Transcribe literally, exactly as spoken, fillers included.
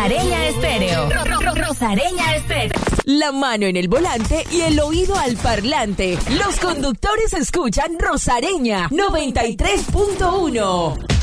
Rosareña Estéreo. Ro- ro- ro- Rosareña Estéreo. La mano en el volante y el oído al parlante. Los conductores escuchan Rosareña noventa y tres punto uno.